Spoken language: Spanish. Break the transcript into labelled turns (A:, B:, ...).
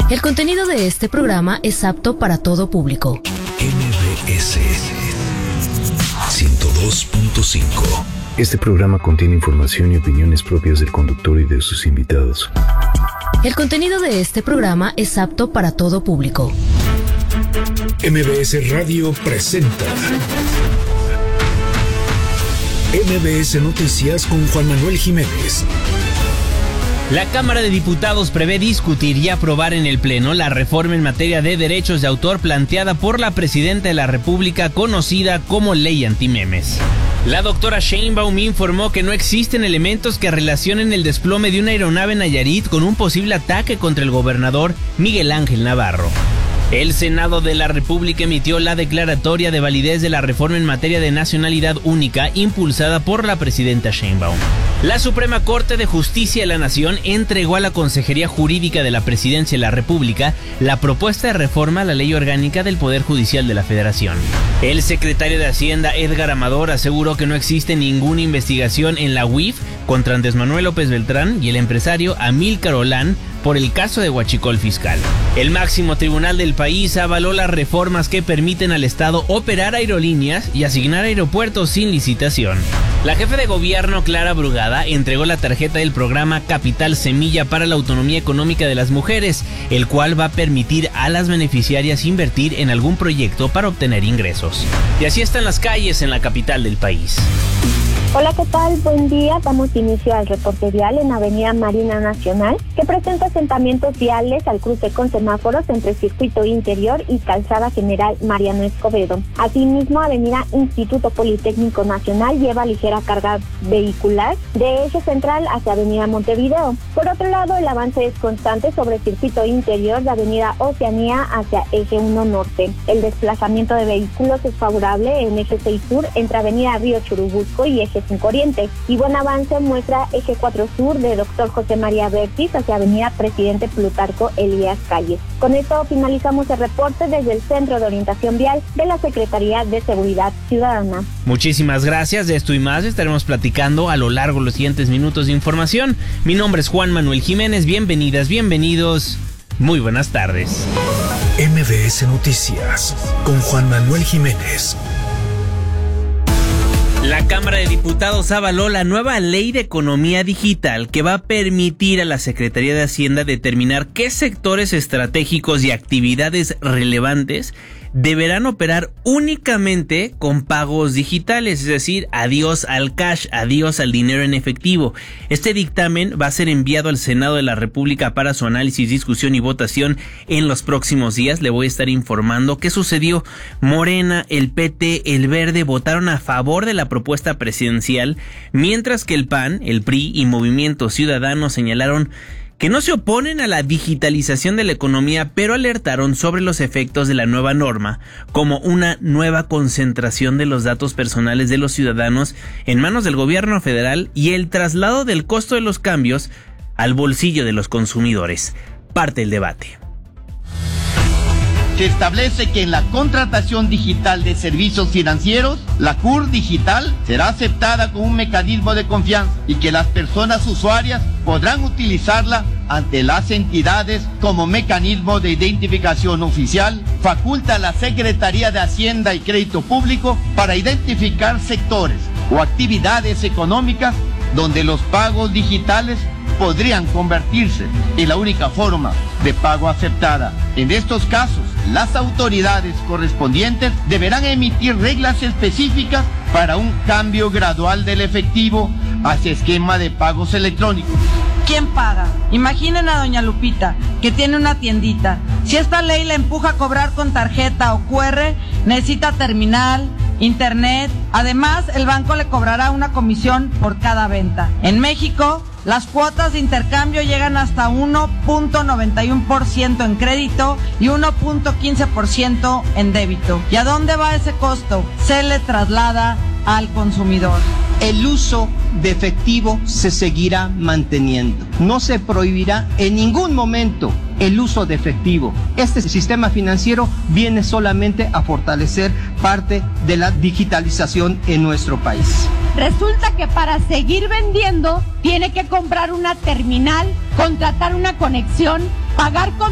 A: El contenido de este programa es apto para todo público.
B: MBS 102.5. Este programa contiene información y opiniones propias del conductor y de sus invitados.
A: El contenido de este programa es apto para todo público.
B: MBS Radio presenta MBS Noticias con Juan Manuel Jiménez.
C: La Cámara de Diputados prevé discutir y aprobar en el Pleno la reforma en materia de derechos de autor planteada por la Presidenta de la República, conocida como Ley Antimemes. La doctora Sheinbaum informó que no existen elementos que relacionen el desplome de una aeronave en Nayarit con un posible ataque contra el gobernador Miguel Ángel Navarro. El Senado de la República emitió la declaratoria de validez de la reforma en materia de nacionalidad única impulsada por la presidenta Sheinbaum. La Suprema Corte de Justicia de la Nación entregó a la Consejería Jurídica de la Presidencia de la República la propuesta de reforma a la Ley Orgánica del Poder Judicial de la Federación. El secretario de Hacienda, Edgar Amador, aseguró que no existe ninguna investigación en la UIF contra Andrés Manuel López Beltrán y el empresario Amílcar Olán por el caso de huachicol fiscal. El máximo tribunal del país avaló las reformas que permiten al Estado operar aerolíneas y asignar aeropuertos sin licitación. La jefa de gobierno, Clara Brugada, entregó la tarjeta del programa Capital Semilla para la Autonomía Económica de las Mujeres, el cual va a permitir a las beneficiarias invertir en algún proyecto para obtener ingresos. Y así están las calles en la capital del país.
D: Hola, ¿qué tal? Buen día. Damos inicio al reporte vial en Avenida Marina Nacional, que presenta asentamientos viales al cruce con semáforos entre Circuito Interior y Calzada General Mariano Escobedo. Asimismo, Avenida Instituto Politécnico Nacional lleva ligera carga vehicular de eje central hacia Avenida Montevideo. Por otro lado, el avance es constante sobre Circuito Interior de Avenida Oceanía hacia eje 1 Norte. El desplazamiento de vehículos es favorable en eje 6 Sur entre Avenida Río Churubusco y eje 5 Oriente, y buen avance muestra eje 4 Sur de Dr. José María Bertis hacia Avenida Presidente Plutarco Elías Calles. Con esto finalizamos el reporte desde el Centro de Orientación Vial de la Secretaría de Seguridad Ciudadana.
C: Muchísimas gracias. De esto y más estaremos platicando a lo largo de los siguientes minutos de información. Mi nombre es Juan Manuel Jiménez. Bienvenidas, bienvenidos. Muy buenas tardes.
B: MBS Noticias con Juan Manuel Jiménez.
C: La Cámara de Diputados avaló la nueva Ley de Economía Digital que va a permitir a la Secretaría de Hacienda determinar qué sectores estratégicos y actividades relevantes deberán operar únicamente con pagos digitales, es decir, adiós al cash, adiós al dinero en efectivo. Este dictamen va a ser enviado al Senado de la República para su análisis, discusión y votación en los próximos días. Le voy a estar informando qué sucedió. Morena, el PT, el Verde votaron a favor de la propuesta presidencial, mientras que el PAN, el PRI y Movimiento Ciudadano señalaron que no se oponen a la digitalización de la economía, pero alertaron sobre los efectos de la nueva norma, como una nueva concentración de los datos personales de los ciudadanos en manos del gobierno federal y el traslado del costo de los cambios al bolsillo de los consumidores. Parte del debate.
E: Se establece que en la contratación digital de servicios financieros, la CUR digital será aceptada como un mecanismo de confianza y que las personas usuarias podrán utilizarla ante las entidades como mecanismo de identificación oficial. Faculta a la Secretaría de Hacienda y Crédito Público para identificar sectores o actividades económicas donde los pagos digitales podrían convertirse en la única forma de pago aceptada. En estos casos, las autoridades correspondientes deberán emitir reglas específicas para un cambio gradual del efectivo hacia esquema de pagos electrónicos.
F: ¿Quién paga? Imaginen a doña Lupita, que tiene una tiendita. Si esta ley la empuja a cobrar con tarjeta o QR, necesita terminal, internet. Además, el banco le cobrará una comisión por cada venta. En México, las cuotas de intercambio llegan hasta 1.91% en crédito y 1.15% en débito. ¿Y a dónde va ese costo? Se le traslada al consumidor.
G: El uso de efectivo se seguirá manteniendo. No se prohibirá en ningún momento el uso de efectivo. Este sistema financiero viene solamente a fortalecer parte de la digitalización en nuestro país.
H: Resulta que para seguir vendiendo tiene que comprar una terminal, contratar una conexión, pagar con